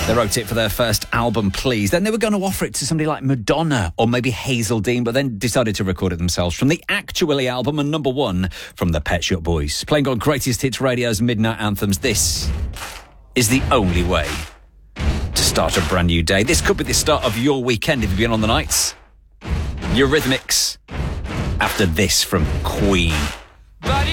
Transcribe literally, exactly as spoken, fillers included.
They wrote it for their first album, Please. Then they were going to offer it to somebody like Madonna or maybe Hazel Dean, but then decided to record it themselves from the Actually album and number one from the Pet Shop Boys. Playing on Greatest Hits Radio's Midnight Anthems, this is the only way to start a brand new day. This could be the start of your weekend if you've been on the nights. Eurythmics after this from Queen. But